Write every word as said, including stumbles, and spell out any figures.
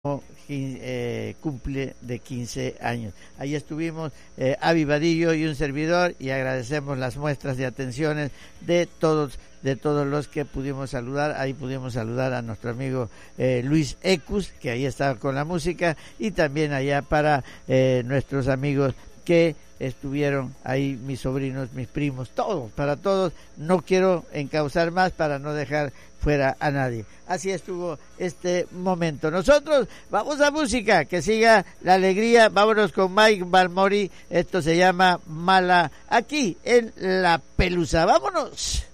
Eh, cumple de quince años. Ahí estuvimos eh, Avi Vadillo y un servidor, y agradecemos las muestras de atenciones de todos de todos los que pudimos saludar. Ahí pudimos saludar a nuestro amigo eh, Luis Ecus, que ahí estaba con la música, y también allá para eh, nuestros amigos que estuvieron ahí, mis sobrinos, mis primos, todos, para todos. No quiero encauzar más para no dejar fuera a nadie. Así estuvo este momento. Nosotros vamos a música, que siga la alegría. Vámonos con Mike Balmori. Esto se llama Mala, aquí en La Pelusa. Vámonos.